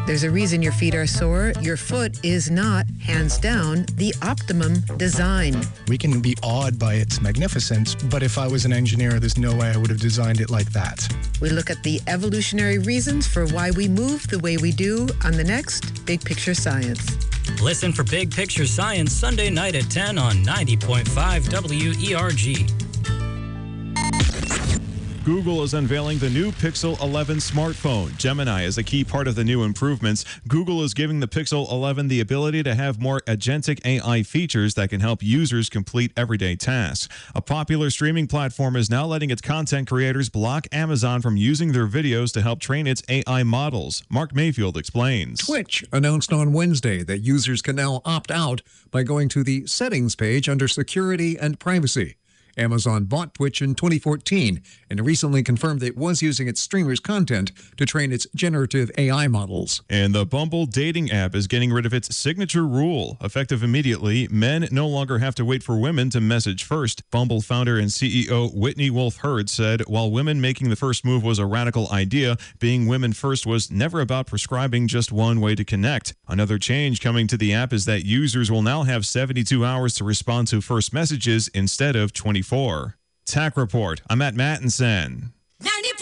There's a reason your feet are sore. Your foot is not, hands down, the optimum design. We can be awed by its magnificence, but if I was an engineer, there's no way I would have designed it like that. We look at the evolutionary reasons for why we move the way we do on the next Big Picture Science. Listen for Big Picture Science Sunday night at 10 on 90.5 WERG. Google is unveiling the new Pixel 11 smartphone. Gemini is a key part of the new improvements. Google is giving the Pixel 11 the ability to have more agentic AI features that can help users complete everyday tasks. A popular streaming platform is now letting its content creators block Amazon from using their videos to help train its AI models. Mark Mayfield explains. Twitch announced on Wednesday that users can now opt out by going to the settings page under security and privacy. Amazon bought Twitch in 2014 and recently confirmed that it was using its streamers' content to train its generative AI models. And the Bumble dating app is getting rid of its signature rule. Effective immediately, men no longer have to wait for women to message first. Bumble founder and CEO Whitney Wolfe Herd said, while women making the first move was a radical idea, being women first was never about prescribing just one way to connect. Another change coming to the app is that users will now have 72 hours to respond to first messages instead of 24. TAC Report. I'm Matt Mattinson.